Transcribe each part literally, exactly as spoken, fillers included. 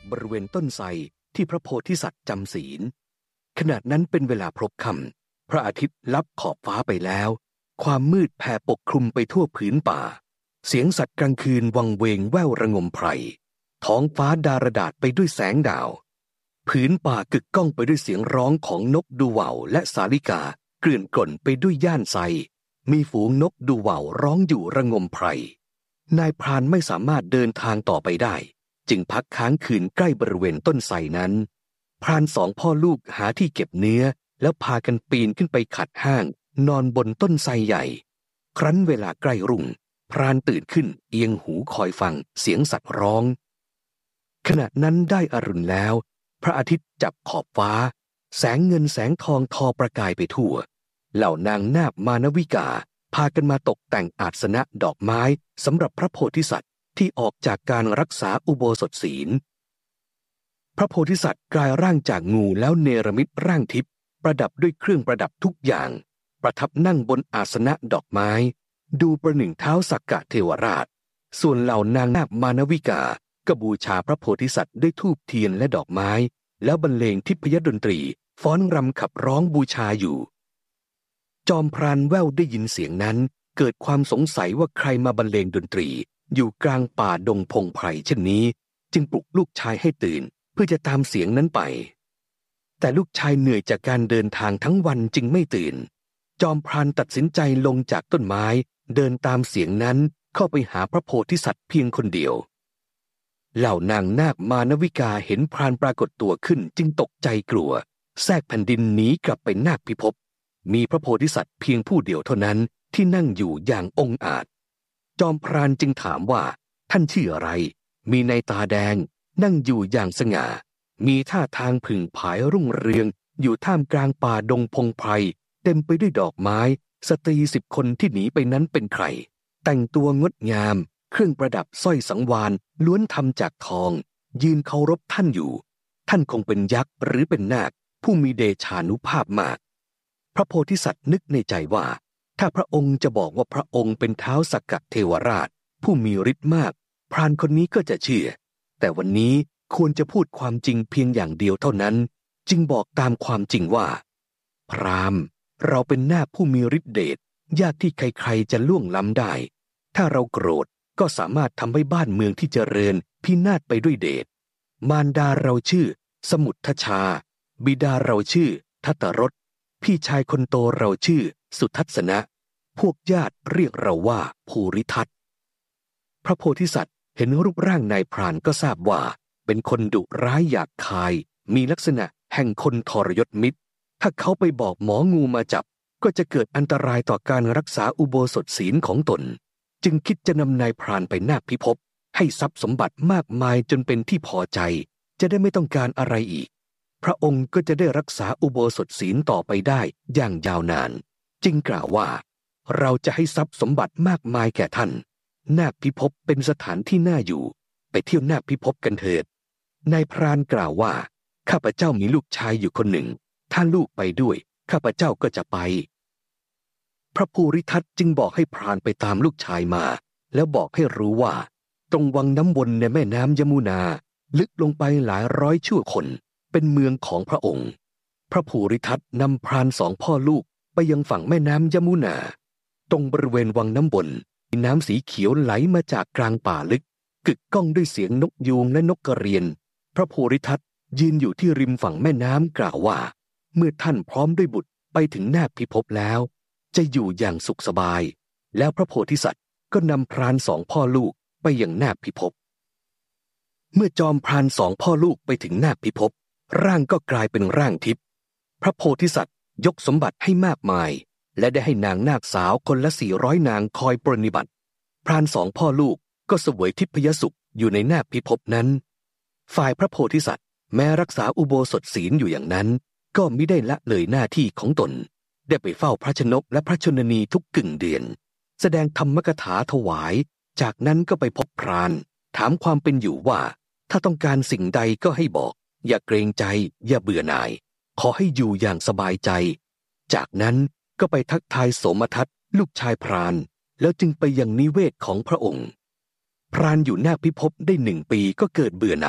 บริเวณต้นไทรที่พระโพธิสัตว์จำศีลขณะนั้นเป็นเวลาพลบค่ำพระอาทิตย์ลับขอบฟ้าไปแล้วความมืดแผ่ปกคลุมไปทั่วผืนป่าเสียงสัตว์กลางคืนวังเวงแว่วระงมไพรท้องฟ้าดารดาษไปด้วยแสงดาวผืนป่ากึกก้องไปด้วยเสียงร้องของนกดูว่าวและสาลิกาเกลื่อนกล่นไปด้วยย่านไทรมีฝูงนกดูว่าวร้องอยู่ระงมไพรนายพรานไม่สามารถเดินทางต่อไปได้จึงพักค้างคืนใกล้บริเวณต้นไทรนั้นพรานสองพ่อลูกหาที่เก็บเนื้อแล้วพากันปีนขึ้นไปขัดห้างนอนบนต้นไทรใหญ่ครั้นเวลาใกล้รุ่งพรานตื่นขึ้นเอียงหูคอยฟังเสียงสัตว์ร้องขณะนั้นได้อรุณแล้วพระอาทิตย์จับขอบฟ้าแสงเงินแสงทองทอประกายไปทั่วเหล่านางนาคมานวิกาพากันมาตกแต่งอาสนะดอกไม้สำหรับพระโพธิสัตว์ที่ออกจากการรักษาอุโบสถศีลพระโพธิสัตว์กลายร่างจากงูแล้วเนรมิตร่างทิพย์ประดับด้วยเครื่องประดับทุกอย่างประทับนั่งบนอาสนะดอกไม้ดูประหนึ่งเท้าสักกะเทวราชส่วนเหล่านางนาคมานวิกาก็บูชาพระโพธิสัตว์ด้วยธูปเทียนและดอกไม้แล้วบรรเลงทิพยดนตรีฟ้อนรำขับร้องบูชาอยู่จอมพรานแว่วได้ยินเสียงนั้นเกิดความสงสัยว่าใครมาบรรเลงดนตรีอยู่กลางป่าดงพงไพรเช่นนี้จึงปลุกลูกชายให้ตื่นเพื่อจะตามเสียงนั้นไปแต่ลูกชายเหนื่อยจากการเดินทางทั้งวันจึงไม่ตื่นจอมพรานตัดสินใจลงจากต้นไม้เดินตามเสียงนั้นเข้าไปหาพระโพธิสัตว์เพียงคนเดียวเหล่านางนาคมานวิกาเห็นพรานปรากฏตัวขึ้นจึงตกใจกลัวแทรกแผ่นดินหนีกลับไปนาคพิภพมีพระโพธิสัตว์เพียงผู้เดียวเท่านั้นที่นั่งอยู่อย่างองอาจจอมพรานจึงถามว่าท่านชื่ออะไรมีในตาแดงนั่งอยู่อย่างสง่ามีท่าทางผึ่งผายรุ่งเรืองอยู่ท่ามกลางป่าดงพงไพรเต็มไปด้วยดอกไม้สตรีสิบคนที่หนีไปนั้นเป็นใครแต่งตัวงดงามเครื่องประดับสร้อยสังวาลล้วนทำจากทองยืนเคารพท่านอยู่ท่านคงเป็นยักษ์หรือเป็นนาคผู้มีเดชานุภาพมากพระโพธิสัตว์นึกในใจว่าถ้าพระองค์จะบอกว่าพระองค์เป็นท้าวสักกะเทวราชผู้มีฤทธิ์มากพรานคนนี้ก็จะเชื่อแต่วันนี้ควรจะพูดความจริงเพียงอย่างเดียวเท่านั้นจึงบอกตามความจริงว่าพราหมณ์เราเป็นนาคผู้มีฤทธิ์เดชยากที่ใครๆจะล่วงล้ำได้ถ้าเราโกรธก็สามารถทำให้บ้านเมืองที่เจริญพินาศไปด้วยเดชมารดาเราชื่อสมุททชาบิดาเราชื่อทัตตรสพี่ชายคนโตเราชื่อสุทัศนะพวกญาติเรียกเราว่าภูริทัตพระโพธิสัตว์เห็นรูปร่างนายพรานก็ทราบว่าเป็นคนดุร้ายหยาบคายมีลักษณะแห่งคนทรยศมิตรถ้าเขาไปบอกหมองูมาจับก็จะเกิดอันตรายต่อการรักษาอุโบสถศีลของตนจึงคิดจะนำนายพรานไปนาคพิภพให้ทรัพย์สมบัติมากมายจนเป็นที่พอใจจะได้ไม่ต้องการอะไรอีกพระองค์ก็จะได้รักษาอุโบสถศีลต่อไปได้อย่างยาวนานจึงกล่าวว่าเราจะให้ทรัพย์สมบัติมากมายแก่ท่านนาคพิภพเป็นสถานที่น่าอยู่ไปเที่ยวนาคพิภพกันเถิดนายพรานกล่าวว่าข้าพเจ้ามีลูกชายอยู่คนหนึ่งถ้าลูกไปด้วยข้าพเจ้าก็จะไปพระภูริทัตจึงบอกให้พรานไปตามลูกชายมาแล้วบอกให้รู้ว่าตรงวังน้ำวนในแม่น้ำยมุนาลึกลงไปหลายร้อยชั่วคนเป็นเมืองของพระองค์พระภูริทัตนำพรานสองพ่อลูกไปยังฝั่งแม่น้ำยมุนาตรงบริเวณวังน้ำวนมีน้ำสีเขียวไหลมาจากกลางป่าลึกกึกก้องด้วยเสียงนกยูงและนกกระเรียนพระภูริทัตยืนอยู่ที่ริมฝั่งแม่น้ำกล่าวว่าเมื่อท่านพร้อมด้วยบุตรไปถึงนาคพิภพแล้วจะอยู่อย่างสุขสบายแล้วพระโพธิสัตว์ก็นำพรานสองพ่อลูกไปยังนาคพิภพเมื่อจอมพรานสองพ่อลูกไปถึงนาคพิภพร่างก็กลายเป็นร่างทิพย์พระโพธิสัตว์ยกสมบัติให้มากมายและได้ให้นางนาคสาวคนละสี่ร้อยนางคอยปรนนิบัติพรานสองพ่อลูกก็เสวยทิพยสุขอยู่ในนาคพิภพนั้นฝ่ายพระโพธิสัตว์แม้รักษาอุโบสถศีลอยู่อย่างนั้นก็มิได้ละเลยหน้าที่ของตนได้ไปเฝ้าพระชนกและพระชนนีทุกกึ่งเดือนแสดงธรรมกถาถวายจากนั้นก็ไปพบพรานถามความเป็นอยู่ว่าถ้าต้องการสิ่งใดก็ให้บอกอย่าเกรงใจอย่าเบื่อหน่ายขอให้อยู่อย่างสบายใจจากนั้นก็ไปทักทายโสมทัตลูกชายพรานแล้วจึงไปยังนิเวศของพระองค์พรานอยู่นาคพิภพได้หนึ่งปีก็เกิดเบื่อหน่าย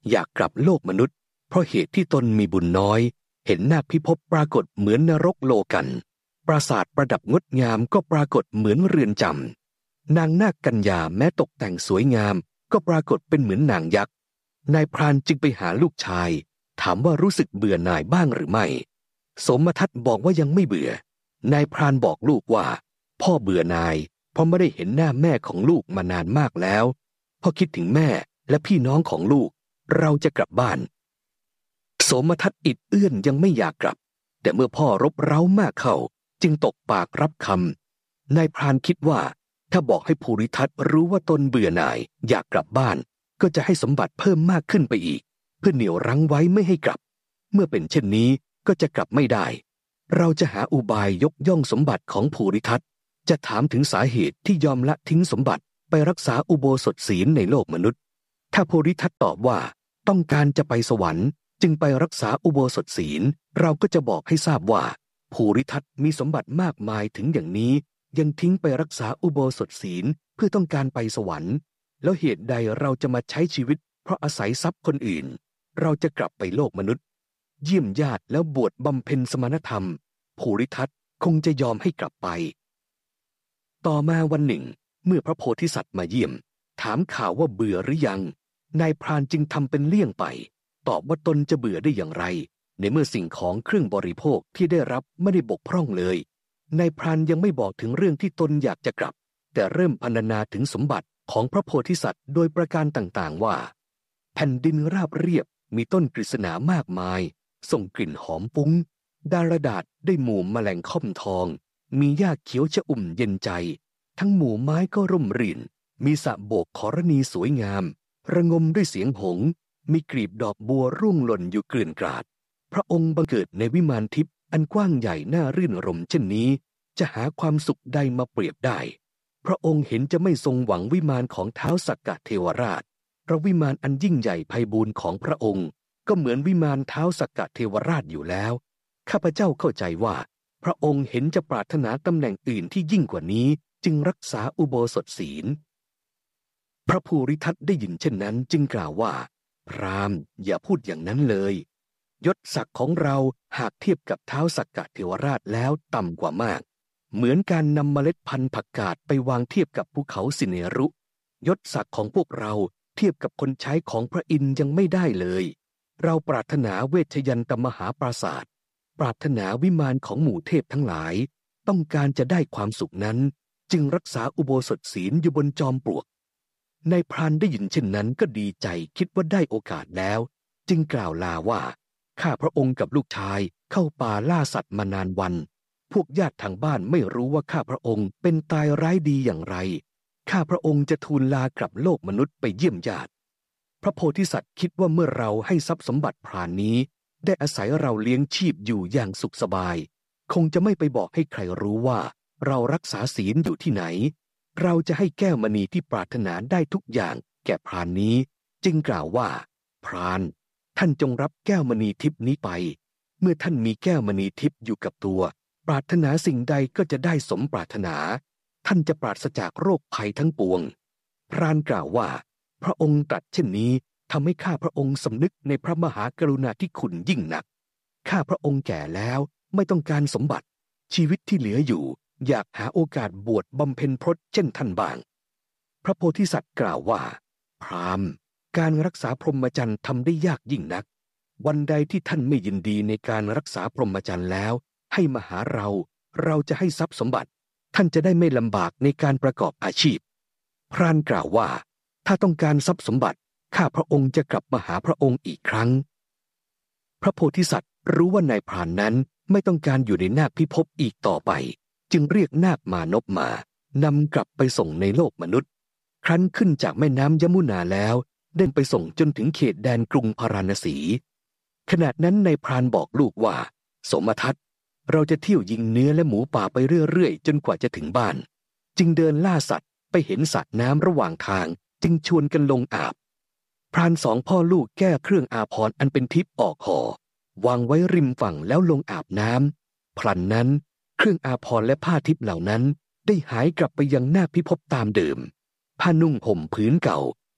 อยากกลับโลกมนุษย์เพราะเหตุที่ตนมีบุญน้อยเห็นนาคพิภพปรากฏเหมือนนรกโลกันปราสาทประดับงดงามก็ปรากฏเหมือนเรือนจำนางนาคกัญญาแม้ตกแต่งสวยงามก็ปรากฏเป็นเหมือนนางยักษ์นายพรานจึงไปหาลูกชายถามว่ารู้สึกเบื่อหน่ายบ้างหรือไม่สมทัศน์บอกว่ายังไม่เบื่อนายพรานบอกลูกว่าพ่อเบื่อหน่ายเพราะไม่ได้เห็นหน้าแม่ของลูกมานานมากแล้วพอคิดถึงแม่และพี่น้องของลูกเราจะกลับบ้านสมทัศน์อิดเอื้อนยังไม่อยากกลับแต่เมื่อพ่อรบเร้ามากเข้าจึงตกปากรับคำนายพรานคิดว่าถ้าบอกให้ภูริทัศน์รู้ว่าตนเบื่อหน่ายอยากกลับบ้านก็จะให้สมบัติเพิ่มมากขึ้นไปอีกเพื่อเหนี่ยวรั้งไว้ไม่ให้กลับเมื่อเป็นเช่นนี้ก็จะกลับไม่ได้เราจะหาอุบายยกย่องสมบัติของภูริทัศน์จะถามถึงสาเหตุที่ยอมละทิ้งสมบัติไปรักษาอุโบสถศีลในโลกมนุษย์ถ้าภูริทัศน์ตอบว่าต้องการจะไปสวรรค์จึงไปรักษาอุโบสถศีลเราก็จะบอกให้ทราบว่าภูริทัศน์มีสมบัติมากมายถึงอย่างนี้ยังทิ้งไปรักษาอุโบสถศีลเพื่อต้องการไปสวรรค์แล้วเหตุใดเราจะมาใช้ชีวิตเพราะอาศัยทรัพย์คนอื่นเราจะกลับไปโลกมนุษย์เยี่ยมญาติแล้วบวชบำเพ็ญสมณธรรมภูริทัศน์คงจะยอมให้กลับไปต่อมาวันหนึ่งเมื่อพระโพธิสัตว์มาเยี่ยมถามข่าวว่าเบื่อหรือยังนายพรานจึงทำเป็นเลี่ยงไปตอบว่าตนจะเบื่อได้อย่างไรในเมื่อสิ่งของเครื่องบริโภคที่ได้รับไม่ได้บกพร่องเลยนายพรานยังไม่บอกถึงเรื่องที่ตนอยากจะกลับแต่เริ่มพรรณนาถึงสมบัติของพระโพธิสัตว์โดยประการต่างๆว่าแผ่นดินราบเรียบมีต้นกฤษณามากมายส่งกลิ่นหอมฟุ้งดารดาษได้หมู่แมลงค่อมทองมีหญ้าเขียวชอุ่มเย็นใจทั้งหมู่ไม้ก็ร่มรื่นมีสระโบกขรณีสวยงามระงมด้วยเสียงหงส์มีกลีบดอกบัวร่วงหล่นอยู่เกลื่อนกลาดพระองค์บังเกิดในวิมานทิพย์อันกว้างใหญ่น่ารื่นรมเช่นนี้จะหาความสุขใดมาเปรียบได้พระองค์เห็นจะไม่ทรงหวังวิมานของท้าวสักกะเทวราชเพราะวิมานอันยิ่งใหญ่ไพบูลย์ของพระองค์ก็เหมือนวิมานท้าวสักกะเทวราชอยู่แล้วข้าพเจ้าเข้าใจว่าพระองค์เห็นจะปรารถนาตำแหน่งอื่นที่ยิ่งกว่านี้จึงรักษาอุโบสถศีลพระภูริทัตได้ยินเช่นนั้นจึงกล่าวว่าพราหมณ์อย่าพูดอย่างนั้นเลยยศศักดิ์ของเราหากเทียบกับท้าวสักกะเทวราชแล้วต่ำกว่ามากเหมือนการนำเมล็ดพันธุ์ผักกาดไปวางเทียบกับภูเขาสิเนรุยศศักดิ์ของพวกเราเทียบกับคนใช้ของพระอินทร์ยังไม่ได้เลยเราปรารถนาเวชยันตมหาปราศาสตร์ปรารถนาวิมานของหมู่เทพทั้งหลายต้องการจะได้ความสุขนั้นจึงรักษาอุโบสถศีลอยู่บนจอมปลวกนายพรานได้ยินเช่นนั้นก็ดีใจคิดว่าได้โอกาสแล้วจึงกล่าวลาว่าข้าพระองค์กับลูกชายเข้าป่าล่าสัตว์มานานวันพวกญาติทางบ้านไม่รู้ว่าข้าพระองค์เป็นตายร้ายดีอย่างไรข้าพระองค์จะทูลลากลับโลกมนุษย์ไปเยี่ยมญาติพระโพธิสัตว์คิดว่าเมื่อเราให้ทรัพย์สมบัติพรานนี้ได้อาศัยเราเลี้ยงชีพอยู่อย่างสุขสบายคงจะไม่ไปบอกให้ใครรู้ว่าเรารักษาศีลอยู่ที่ไหนเราจะให้แก้วมณีที่ปรารถนาได้ทุกอย่างแก่พรานนี้จึงกล่าวว่าพรานท่านจงรับแก้วมณีทิพย์นี้ไปเมื่อท่านมีแก้วมณีทิพย์อยู่กับตัวปรารถนาสิ่งใดก็จะได้สมปรารถนาท่านจะปราศจากโรคภัยทั้งปวงพรานกล่าวว่าพระองค์ตรัสเช่นนี้ทำให้ข้าพระองค์สำนึกในพระมหากรุณาธิคุณยิ่งนักข้าพระองค์แก่แล้วไม่ต้องการสมบัติชีวิตที่เหลืออยู่อยากหาโอกาสบวชบำเพ็ญพรตเช่นท่านบ้างพระโพธิสัตว์กล่าวว่าพราหมณ์การรักษาพรหมจรรย์ทำได้ยากยิ่งนักวันใดที่ท่านไม่ยินดีในการรักษาพรหมจรรย์แล้วให้มาหาเราเราจะให้ทรัพย์สมบัติท่านจะได้ไม่ลำบากในการประกอบอาชีพพรานกล่าวว่าถ้าต้องการทรัพย์สมบัติข้าพระองค์จะกลับมาหาพระองค์อีกครั้งพระโพธิสัตว์รู้ว่านายพรานนั้นไม่ต้องการอยู่ในนาคพิภพอีกต่อไปจึงเรียกนาคมานพมานำกลับไปส่งในโลกมนุษย์ครั้นขึ้นจากแม่น้ำยมุนาแล้วเดินไปส่งจนถึงเขตแดนกรุงพาราณสีขณะนั้นนายพรานบอกลูกว่าสมทัศน์เราจะเที่ยวยิงเนื้อและหมูป่าไปเรื่อยๆจนกว่าจะถึงบ้านจึงเดินล่าสัตว์ไปเห็นสระน้ำระหว่างทางจึงชวนกันลงอาบพรานสองพ่อลูกแก้เครื่องอาภรณ์อันเป็นทิพย์ออกห่อวางไว้ริมฝั่งแล้วลงอาบน้ำพลันนั้นเครื่องอาภรณ์และผ้าทิพย์เหล่านั้นได้หายกลับไปยังนาคพิภพตามเดิมผ้านุ่งห่มผืนเก่า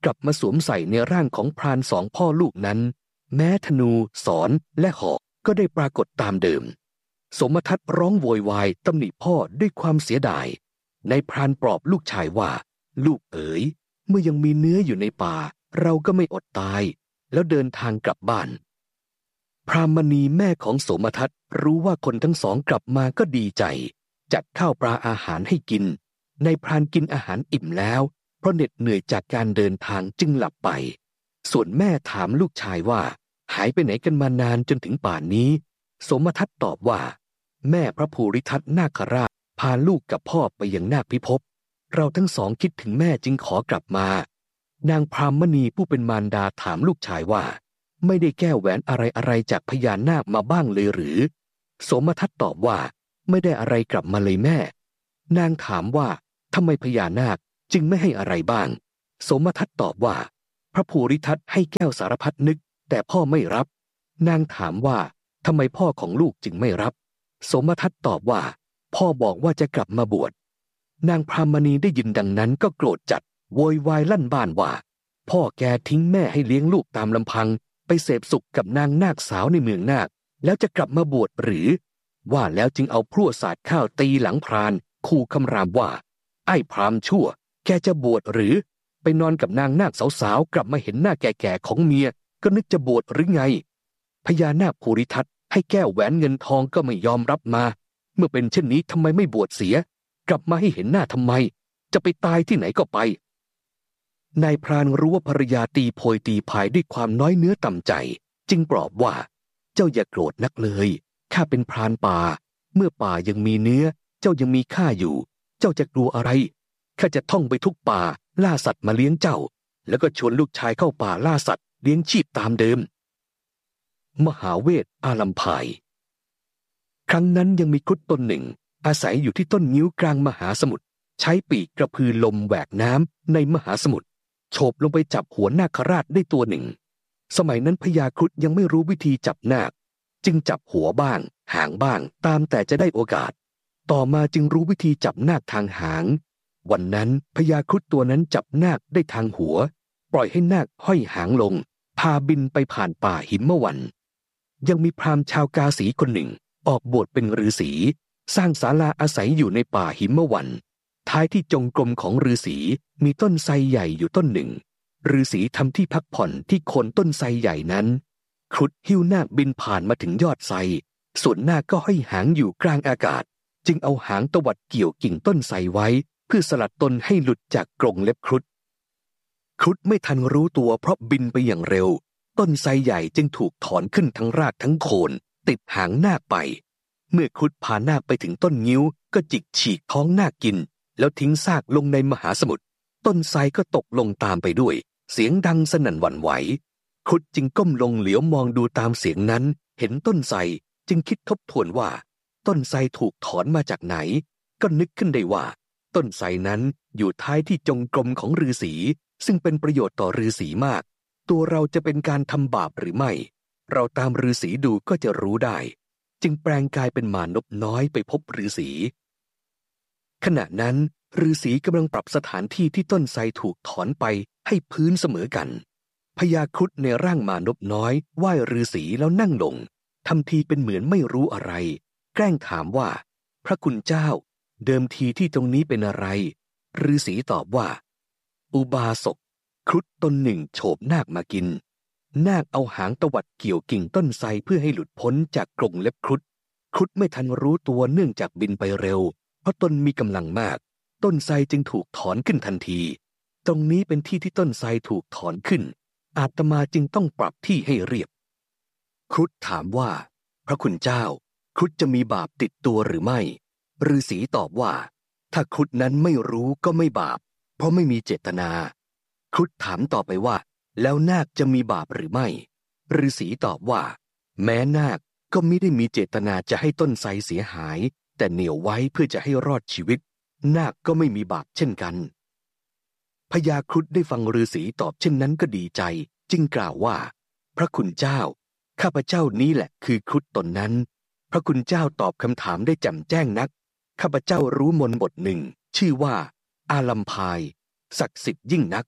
กลับมาสวมใส่ในร่างของพรานสองพ่อลูกนั้นแม้ธนูศรและหอกก็ได้ปรากฏตามเดิมสมทัศน์ร้องโวยวายตำหนิพ่อด้วยความเสียดายในพรานปลอบลูกชายว่าลูกเอ๋ยเมื่อยังมีเนื้ออยู่ในป่าเราก็ไม่อดตายแล้วเดินทางกลับบ้านพรามณีแม่ของโสมทัศน์รู้ว่าคนทั้งสองกลับมาก็ดีใจจัดข้าวปลาอาหารให้กินในพรานกินอาหารอิ่มแล้วเพราะเหน็ดเหนื่อยจากการเดินทางจึงหลับไปส่วนแม่ถามลูกชายว่าหายไปไหนกันมานานจนถึงป่านนี้โสมทัศน์ตอบว่าแม่พระภูริทัตนาคราชพาลูกกับพ่อไปยังนาคพิภพเราทั้งสองคิดถึงแม่จึงขอกลับมานางพรามณีผู้เป็นมารดาถามลูกชายว่าไม่ได้แก้วแหวนอะไรอะไรจากพญานาคมาบ้างเลยหรือโสมทัศน์ตอบว่าไม่ได้อะไรกลับมาเลยแม่นางถามว่าทำไมพญานาคจึงไม่ให้อะไรบ้างโสมทัศน์ตอบว่าพระภูริทัตให้แก้วสารพัดนึกแต่พ่อไม่รับนางถามว่าทำไมพ่อของลูกจึงไม่รับโสมทัศน์ตอบว่าพ่อบอกว่าจะกลับมาบวชนางพรามณีได้ยินดังนั้นก็โกรธจัดโวยวายลั่นบ้านว่าพ่อแกทิ้งแม่ให้เลี้ยงลูกตามลำพังไปเสพสุขกับนางนาคสาวในเมืองนาคแล้วจะกลับมาบวชหรือว่าแล้วจึงเอาพลั่วสาดข้าวตีหลังพรานขู่คำรามว่าไอ้พรามชั่วแกจะบวชหรือไปนอนกับนางนาคสาวๆกลับมาเห็นหน้าแก่ๆของเมียก็นึกจะบวชหรือไงพญานาคภูริทัตให้แก้วแหวนเงินทองก็ไม่ยอมรับมาเมื่อเป็นเช่นนี้ทำไมไม่บวชเสียกลับมาให้เห็นหน้าทำไมจะไปตายที่ไหนก็ไปนายพรานรู้ว่าภรรยาตีโพยตีพายด้วยความน้อยเนื้อต่ำใจจึงปลอบว่าเจ้าอย่าโกรธนักเลยข้าเป็นพรานป่าเมื่อป่ายังมีเนื้อเจ้ายังมีข้าอยู่เจ้าจะกลัวอะไรข้าจะท่องไปทุกป่าล่าสัตว์มาเลี้ยงเจ้าแล้วก็ชวนลูกชายเข้าป่าล่าสัตว์เลี้ยงชีพตามเดิมมหาเวทอาลัมพายครั้งนั้นยังมีครุฑตนหนึ่งอาศัยอยู่ที่ต้นงิ้วกลางมหาสมุทรใช้ปีกกระพือลมแหวกน้ำในมหาสมุทรโฉบลงไปจับหัวนาคราชได้ตัวหนึ่งสมัยนั้นพญาครุฑยังไม่รู้วิธีจับนาคจึงจับหัวบ้างหางบ้างตามแต่จะได้โอกาสต่อมาจึงรู้วิธีจับนาคทางหางวันนั้นพญาครุฑตัวนั้นจับนาคได้ทางหัวปล่อยให้นาคห้อยหางลงพาบินไปผ่านป่าหิมวันยังมีพราหมณ์ชาวกาสีคนหนึ่งออกบวชเป็นฤาษีสร้างศาลาอาศัยอยู่ในป่าหิมวันท้ายที่จงกรมของฤาษีมีต้นไทรใหญ่อยู่ต้นหนึ่งฤาษีทำที่พักผ่อนที่โคนต้นไทรใหญ่นั้นครุฑหิ้วนาคบินผ่านมาถึงยอดไทรส่วนนาคก็ห้อยหางอยู่กลางอากาศจึงเอาหางตวัดเกี่ยวกิ่งต้นไทรไว้เพื่อสลัดตนให้หลุดจากกรงเล็บครุฑครุฑไม่ทันรู้ตัวเพราะบินไปอย่างเร็วต้นไทรใหญ่จึงถูกถอนขึ้นทั้งรากทั้งโคนติดหางนาคไปเมื่อครุฑพานาคไปถึงต้นงิ้วก็จิกฉีกท้องนาคกินแล้วทิ้งซากลงในมหาสมุทรต้นไทรก็ตกลงตามไปด้วยเสียงดังสนั่นหวั่นไหวครุฑจึงก้มลงเหลียวมองดูตามเสียงนั้นเห็นต้นไทรจึงคิดทบทวนว่าต้นไทรถูกถอนมาจากไหนก็นึกขึ้นได้ว่าต้นไทรนั้นอยู่ท้ายที่จงกรมของฤาษีซึ่งเป็นประโยชน์ต่อฤาษีมากตัวเราจะเป็นการทำบาปหรือไม่เราตามฤาษีดูก็จะรู้ได้จึงแปลงกายเป็นมานพน้อยไปพบฤาษีขณะนั้นฤาษีกำลังปรับสถานที่ที่ต้นไทรถูกถอนไปให้พื้นเสมอกันพญาครุฑในร่างมานพน้อยไหว้ฤาษีแล้วนั่งลงทำทีเป็นเหมือนไม่รู้อะไรแกล้งถามว่าพระคุณเจ้าเดิมทีที่ตรงนี้เป็นอะไรฤาษีตอบว่าอุบาสกครุฑตนหนึ่งโฉบนาคมากินนาคเอาหางตวัดเกี่ยวกิ่งต้นไทรเพื่อให้หลุดพ้นจากกรงเล็บครุฑครุฑไม่ทันรู้ตัวเนื่องจากบินไปเร็วเพราะตนมีกำลังมากต้นไทรจึงถูกถอนขึ้นทันทีตรงนี้เป็นที่ที่ต้นไทรถูกถอนขึ้นอาตมาจึงต้องปรับที่ให้เรียบครุฑถามว่าพระคุณเจ้าครุฑจะมีบาปติดตัวหรือไม่ฤาษีตอบว่าถ้าครุฑนั้นไม่รู้ก็ไม่บาปเพราะไม่มีเจตนาครุฑถามต่อไปว่าแล้วนาคจะมีบาปหรือไม่ฤาษีตอบว่าแม้นาคก็มิได้มีเจตนาจะให้ต้นไทรเสียหายแต่เหนี่ยวไว้เพื่อจะให้รอดชีวิตนาคก็ไม่มีบาปเช่นกันพญาครุฑได้ฟังฤาษีตอบเช่นนั้นก็ดีใจจึงกล่าวว่าพระคุณเจ้าข้าพเจ้านี้แหละคือครุฑตนนั้นพระคุณเจ้าตอบคำถามได้แจ่มแจ้งนักข้าพเจ้ารู้มนต์บทหนึ่งชื่อว่าอาลัมพายศักดิ์สิทธิ์ยิ่งนัก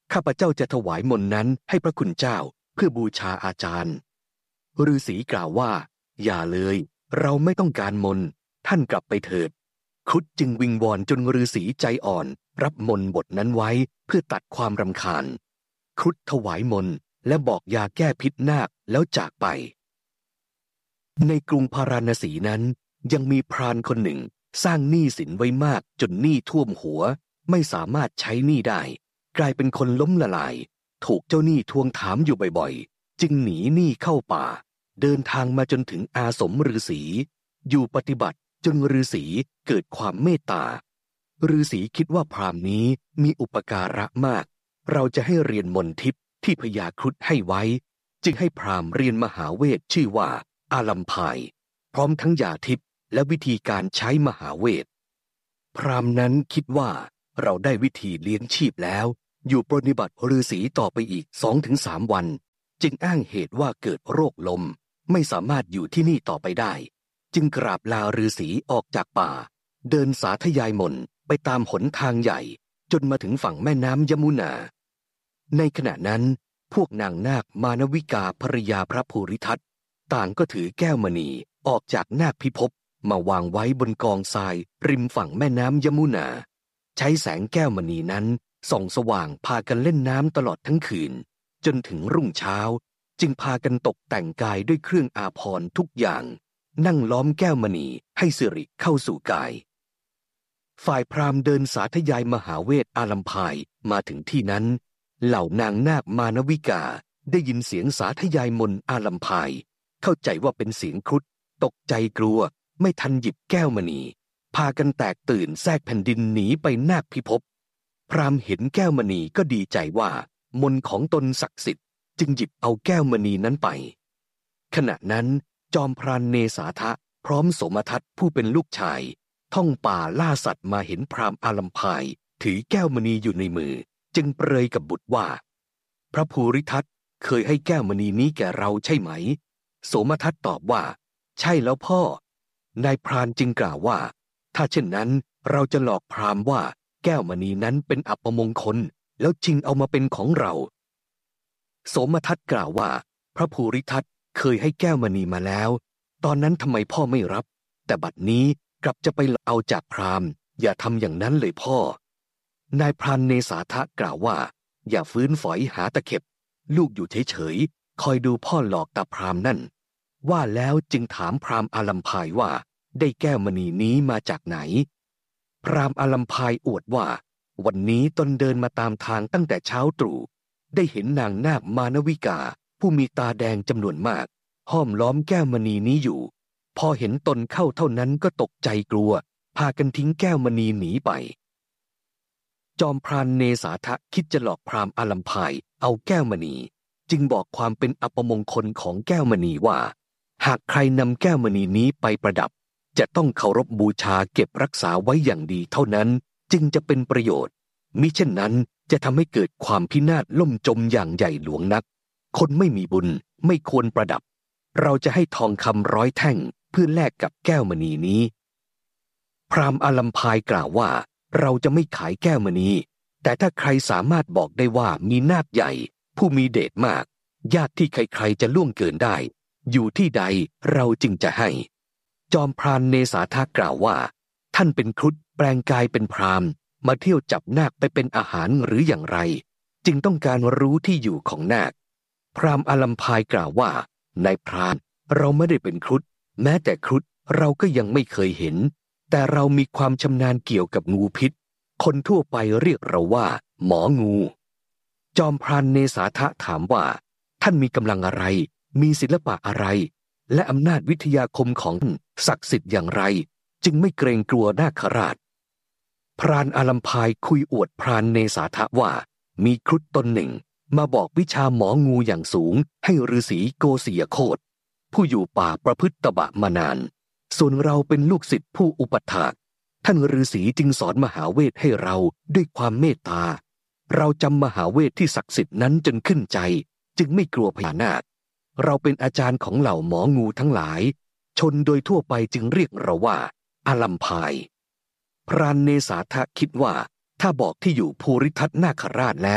ข้าพเจ้าจะถวายมนต์นั้นให้พระคุณเจ้าเพื่อบูชาอาจารย์ฤาษีกล่าวว่าอย่าเลยเราไม่ต้องการมนต์ท่านกลับไปเถิดครุฑจึงวิงวอนจนฤาษีใจอ่อนรับมนต์บทนั้นไว้เพื่อตัดความรำคาญครุฑถวายมนต์และบอกยาแก้พิษนาคแล้วจากไปในกรุงพาราณสีนั้นยังมีพรานคนหนึ่งสร้างหนี้สินไว้มากจนหนี้ท่วมหัวไม่สามารถใช้หนี้ได้กลายเป็นคนล้มละลายถูกเจ้าหนี้ทวงถามอยู่บ่อยๆจึงหนีหนี้เข้าป่าเดินทางมาจนถึงอาสมฤาษีอยู่ปฏิบัติจนฤาษีเกิดความเมตตาฤาษีคิดว่าพราหมณ์นี้มีอุปการะมากเราจะให้เรียนมนต์ทิพย์ที่พญาครุฑให้ไว้จึงให้พราหมณ์เรียนมหาเวทชื่อว่าอาลัมพายพร้อมทั้งยาทิพย์และวิธีการใช้มหาเวทพราหมณ์นั้นคิดว่าเราได้วิธีเลี้ยงชีพแล้วอยู่ปฏิบัติฤาษีต่อไปอีก สองถึงสาม วันจึงอ้างเหตุว่าเกิดโรคลมไม่สามารถอยู่ที่นี่ต่อไปได้จึงกราบลาฤาษีออกจากป่าเดินสาธยายมนต์ไปตามหนทางใหญ่จนมาถึงฝั่งแม่น้ำยมุนาในขณะนั้นพวกนางนาคมานวิกาภริยาพระภูริทัตต่างก็ถือแก้วมณีออกจากนาคพิภพมาวางไว้บนกองทรายริมฝั่งแม่น้ำยมุนาใช้แสงแก้วมณีนั้นส่องสว่างพากันเล่นน้ำตลอดทั้งคืนจนถึงรุ่งเช้าจึงพากันตกแต่งกายด้วยเครื่องอาภรณ์ทุกอย่างนั่งล้อมแก้วมณีให้สิริเข้าสู่กายฝ่ายพราหมณ์เดินสาธยายมหาเวทอาลัมพายมาถึงที่นั้นเหล่านางนาคมานวิกาได้ยินเสียงสาธยายมนต์อาลัมพายเข้าใจว่าเป็นเสียงครุฑตกใจกลัวไม่ทันหยิบแก้วมณีพากันแตกตื่นแทรกแผ่นดินหนีไปนาคพิภพพราหมณ์เห็นแก้วมณีก็ดีใจว่ามนต์ของตนศักดิ์สิทธิ์จึงหยิบเอาแก้วมณีนั้นไปขณะนั้นจอมพรานเนสาทะพร้อมโสมทัตผู้เป็นลูกชายท่องป่าล่าสัตว์มาเห็นพราหมณ์อาลัมพายถือแก้วมณีอยู่ในมือจึงเปรยกับบุตรว่าพระภูริทัตเคยให้แก้วมณีนี้แก่เราใช่ไหมโสมทัตตอบว่าใช่แล้วพ่อนายพรานจึงกล่าวว่าถ้าเช่นนั้นเราจะหลอกพราหมณ์ว่าแก้วมณีนั้นเป็นอัปมงคลแล้วจริงเอามาเป็นของเราโสมทัตกล่าวว่าพระภูริทัตเคยให้แก้วมณีมาแล้วตอนนั้นทำไมพ่อไม่รับแต่บัดนี้กลับจะไปเอาจากพราหมณ์อย่าทำอย่างนั้นเลยพ่อนายพรานเนสาทะกล่าวว่าอย่าฟื้นฝอยหาตะเข็บลูกอยู่เฉยๆคอยดูพ่อหลอกตาพราหมณ์นั่นว่าแล้วจึงถามพราหมณ์อาลัมพายว่าได้แก้วมณีนี้มาจากไหนพราหมณ์อาลัมพายอวดว่าวันนี้ตนเดินมาตามทางตั้งแต่เช้าตรู่ได้เห็นนางนาคมานวิกาผู้มีตาแดงจำนวนมากห้อมล้อมแก้วมณีนี้อยู่พอเห็นตนเข้าเท่านั้นก็ตกใจกลัวพากันทิ้งแก้วมณีหนีไปจอมพรานเนสาทะคิดจะหลอกพราหมณ์อาลัมพายเอาแก้วมณีจึงบอกความเป็นอัปมงคลของแก้วมณีว่าหากใครนำแก้วมณีนี้ไปประดับจะต้องเคารพบูชาเก็บรักษาไว้อย่างดีเท่านั้นจึงจะเป็นประโยชน์มิเช่นนั้นจะทำให้เกิดความพินาศล่มจมอย่างใหญ่หลวงนักคนไม่มีบุญไม่ควรประดับเราจะให้ทองคำร้อยแท่งเพื่อแลกกับแก้วมณีนี้พราหมณ์อาลัมพายกล่าวว่าเราจะไม่ขายแก้วมณีแต่ถ้าใครสามารถบอกได้ว่ามีนาคใหญ่ผู้มีเดชมากญาติที่ใครๆจะล่วงเกินได้อยู่ที่ใดเราจึงจะให้จอมพรานเนสาทะกล่าวว่าท่านเป็นครุฑแปลงกายเป็นพราหมณ์มาเที่ยวจับนาคไปเป็นอาหารหรืออย่างไรจึงต้องการรู้ที่อยู่ของนาคพราหมณ์อาลัมพายกล่าวว่านายพรานเราไม่ได้เป็นครุฑแม้แต่ครุฑเราก็ยังไม่เคยเห็นแต่เรามีความชำนาญเกี่ยวกับงูพิษคนทั่วไปเรียกเราว่าหมองูจอมพรานเนสาทะถามว่าท่านมีกำลังอะไรมีศิลปะอะไรและอำนาจวิทยาคมของศักดิ์สิทธิ์อย่างไรจึงไม่เกรงกลัวนาคราชพรานอาลัมพายคุยอวดพรานเนสาทะว่ามีครุฑตนหนึ่งมาบอกวิชาหมองูอย่างสูงให้ฤาษีโกศิยโคตผู้อยู่ป่าประพฤติตบะมานานส่วนเราเป็นลูกศิษย์ผู้อุปถากท่านฤาษีจึงสอนมหาเวทให้เราด้วยความเมตตาเราจำมหาเวทที่ศักดิ์สิทธิ์นั้นจนขึ้นใจจึงไม่กลัวพญานาคเราเป็นอาจารย์ของเหล่าหมองูทั้งหลายชนโดยทั่วไปจึงเรียกเราว่าอาลัมพายพรานเนสาทะคิดว่าถ้าบอกที่อยู่ภูริทัตนาคราชแล้ว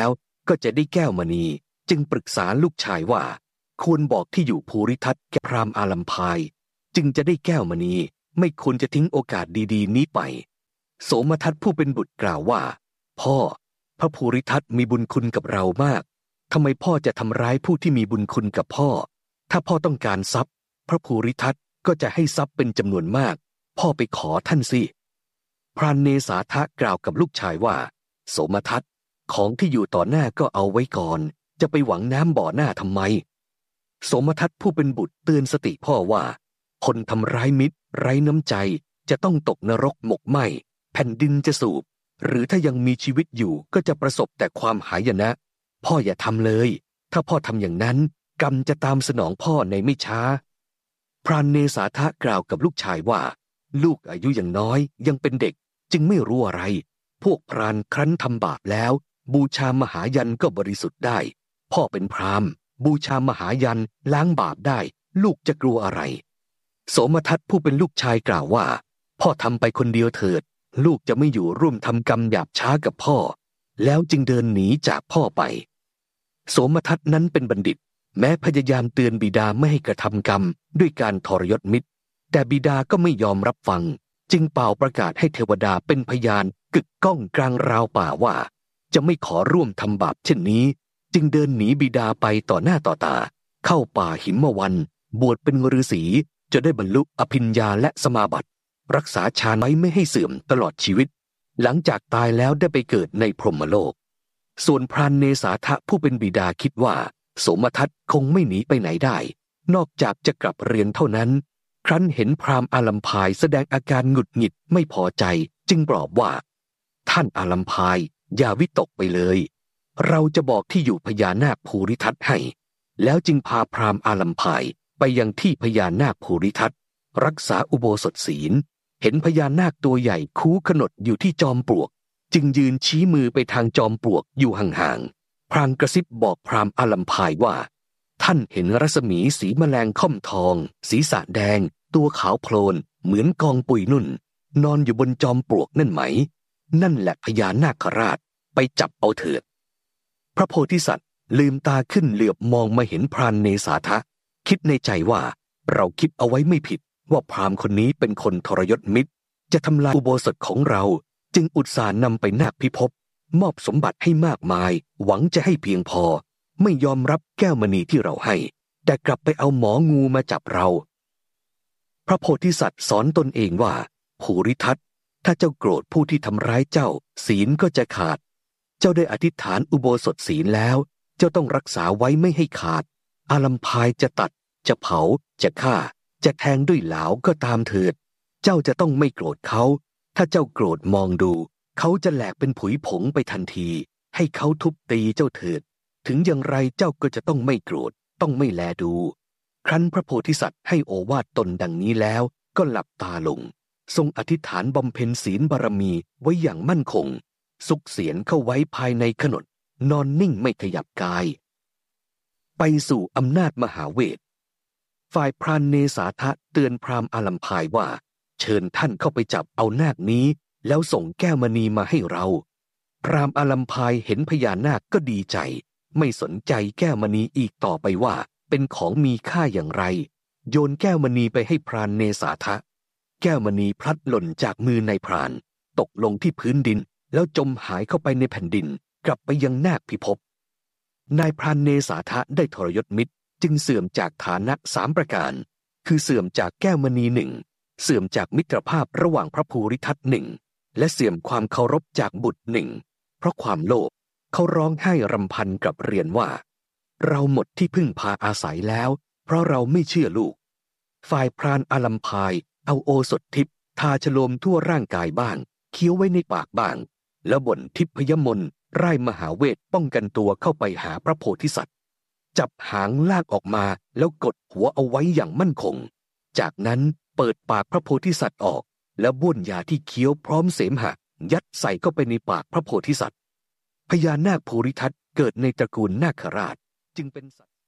ก็จะได้แก้วมณีจึงปรึกษาลูกชายว่าควรบอกที่อยู่ภูริทัตแก่พราหมณ์อาลัมพายจึงจะได้แก้วมณีไม่ควรจะทิ้งโอกาสดีๆนี้ไปโสมทัตผู้เป็นบุตรกล่าวว่าพ่อพระภูริทัตมีบุญคุณกับเรามากทำไมพ่อจะทำร้ายผู้ที่มีบุญคุณกับพ่อถ้าพ่อต้องการทรัพย์พระภูริทัตก็จะให้ทรัพย์เป็นจำนวนมากพ่อไปขอท่านสิพรานเนสาทะกล่าวกับลูกชายว่าโสมทัตของที่อยู่ต่อหน้าก็เอาไว้ก่อนจะไปหวังน้ำบ่อหน้าทำไมโสมทัตผู้เป็นบุตรเตือนสติพ่อว่าคนทำร้ายมิตรไร้น้ำใจจะต้องตกนรกหมกไหม้แผ่นดินจะสูบหรือถ้ายังมีชีวิตอยู่ก็จะประสบแต่ความหายนะพ่ออย่าทำเลยถ้าพ่อทำอย่างนั้นกรรมจะตามสนองพ่อในไม่ช้าพรานเนสาทะกล่าวกับลูกชายว่าลูกอายุยังน้อยยังเป็นเด็กจึงไม่รู้อะไรพวกพรานครั้นทำบาปแล้วบูชามหายันก็บริสุทธิ์ได้พ่อเป็นพราหมณ์บูชามหายันล้างบาปได้ลูกจะกลัวอะไรโสมทัตผู้เป็นลูกชายกล่าวว่าพ่อทำไปคนเดียวเถิดลูกจะไม่อยู่ร่วมทำกรรมหยาบช้ากับพ่อแล้วจึงเดินหนีจากพ่อไปโสมทัตนั้นเป็นบัณฑิตแม้พยายามเตือนบิดาไม่ให้กระทำกรรมด้วยการทรยศมิตรแต่บิดาก็ไม่ยอมรับฟังจึงเป่าประกาศให้เทวดาเป็นพยานกึกก้องกลางราวป่าว่าจะไม่ขอร่วมทำบาปเช่นนี้จึงเดินหนีบิดาไปต่อหน้าต่อตาเข้าป่าหิมวันบวชเป็นฤาษีจะได้บรรลุอภิญญาและสมาบัติรักษาฌานไว้ไม่ให้เสื่อมตลอดชีวิตหลังจากตายแล้วได้ไปเกิดในพรหมโลกส่วนพรานเนสาทะผู้เป็นบิดาคิดว่าโสมทัตคงไม่หนีไปไหนได้นอกจากจะกลับเรียนเท่านั้นครั้นเห็นพราหมณ์อาลัมพายแสดงอาการหงุดหงิดไม่พอใจจึงบอกว่าท่านอาลัมพายอย่าวิตกไปเลยเราจะบอกที่อยู่พญานาคภูริทัตให้แล้วจึงพาพราหมณ์อาลัมพายไปยังที่พญานาคภูริทัตรักษาอุโบสถศีลเห็นพญานาคตัวใหญ่คูขนดอยู่ที่จอมปลวกจึงยืนชี้มือไปทางจอมปลวกอยู่ห่างๆพลางกระซิบบอกพราหมณ์อาลัมพายว่าท่านเห็นรัศมีสีแมลงค่อมทองศีรษะแดงตัวขาวโพลนเหมือนกองปุยนุ่นนอนอยู่บนจอมปลวกนั่นไหมนั่นแหละพญานาคราชไปจับเอาเถิดพระโพธิสัตว์ลืมตาขึ้นเหลือบมองมาเห็นพรานเนสาทะคิดในใจว่าเราคิดเอาไว้ไม่ผิดว่าพราหมณ์คนนี้เป็นคนทรยศมิตรจะทำลายอุโบสถของเราจึงอุตส่าห์นำไปนาคพิภพมอบสมบัติให้มากมายหวังจะให้เพียงพอไม่ยอมรับแก้วมณีที่เราให้แต่กลับไปเอาหมองูมาจับเราพระโพธิสัตว์สอนตนเองว่าภูริทัตถ้าเจ้าโกรธผู้ที่ทำร้ายเจ้าศีลก็จะขาดเจ้าได้อธิษฐานอุโบสถศีลแล้วเจ้าต้องรักษาไว้ไม่ให้ขาดอาลัมพายจะตัดจะเผาจะฆ่าจะแทงด้วยเหลาก็ตามเถิดเจ้าจะต้องไม่โกรธเขาถ้าเจ้าโกรธมองดูเขาจะแหลกเป็นผุยผงไปทันทีให้เขาทุบตีเจ้าเถิดถึงอย่างไรเจ้าก็จะต้องไม่โกรธต้องไม่แลดูครั้นพระโพธิสัตว์ให้โอวาทตนดังนี้แล้วก็หลับตาลงทรงอธิษฐานบำเพ็ญศีลบารมีไว้อย่างมั่นคงสุกเสียนเข้าไว้ภายในขนดนอนนิ่งไม่ขยับกายไปสู่อำนาจมหาเวทฝ่ายพรานเนสาทะเตือนพราหมณ์อาลัมพายว่าเชิญท่านเข้าไปจับเอานาคนี้แล้วส่งแก้วมณีมาให้เราพราหมณ์อาลัมพายเห็นพญานาคก็ดีใจไม่สนใจแก้วมณีอีกต่อไปว่าเป็นของมีค่าอย่างไรโยนแก้วมณีไปให้พรานเนสาทะแก้วมณีพลัดหล่นจากมือนายพรานตกลงที่พื้นดินแล้วจมหายเข้าไปในแผ่นดินกลับไปยังนาคพิภพนายพรานเนสาทะได้ทรยศมิตรจึงเสื่อมจากฐานะสามประการคือเสื่อมจากแก้วมณีหนึ่งเสื่อมจากมิตรภาพระหว่างพระภูริทัตหนึ่งและเสื่อมความเคารพจากบุตรหนึ่งเพราะความโลภเขาร้องไห้รำพันกับเรียนว่าเราหมดที่พึ่งพาอาศัยแล้วเพราะเราไม่เชื่อลูกฝ่ายพรานอาลัมพายเอาโอสถทิพย์ทาฉโลมทั่วร่างกายบ้างเคี้ยวไว้ในปากบ้างแล้วบ่นทิพยมนต์ไร้มหาเวทป้องกันตัวเข้าไปหาพระโพธิสัตว์จับหางลากออกมาแล้วกดหัวเอาไว้อย่างมั่นคงจากนั้นเปิดปากพระโพธิสัตว์ออกแล้วบ้วนยาที่เคี้ยวพร้อมเสมหะยัดใส่เข้าไปในปากพระโพธิสัตว์พญานาคภูริทัตเกิดในตระกูลนาคราชจึงเป็นสัตว์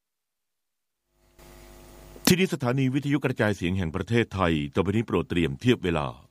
ที่นี่สถานีวิทยุกระจายเสียงแห่งประเทศไทยต่อไปนี้โปรดเตรียมเทียบเวลา